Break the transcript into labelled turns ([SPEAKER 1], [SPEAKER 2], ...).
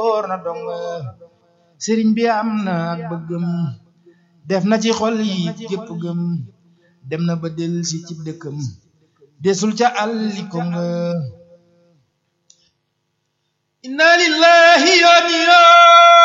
[SPEAKER 1] wóor na dong sëriñ bi am na ak bëggam def na ci xol yi gépp gëm dem na ba del si ci dëkkam desul ca àlli ko nga inna lillahi yooni